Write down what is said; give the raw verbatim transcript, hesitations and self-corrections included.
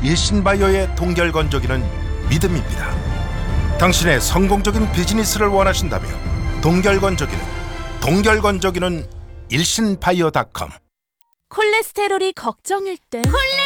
일신바이오의 동결건조기는 믿음입니다. 당신의 성공적인 비즈니스를 원하신다면 동결건조기는 동결건조기는 일신바이오 닷컴. 콜레스테롤이 걱정일 때 콜레